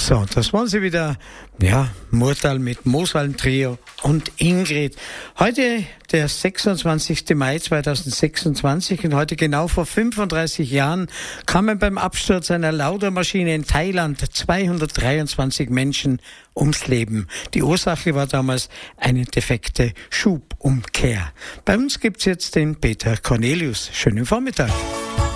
So, das waren sie wieder. Ja, Murtal mit Mosalm Trio und Ingrid. Heute der 26. Mai 2026 und heute genau vor 35 Jahren kamen beim Absturz einer Laudermaschine in Thailand 223 Menschen ums Leben. Die Ursache war damals eine defekte Schubumkehr. Bei uns gibt's jetzt den Peter Cornelius. Schönen Vormittag.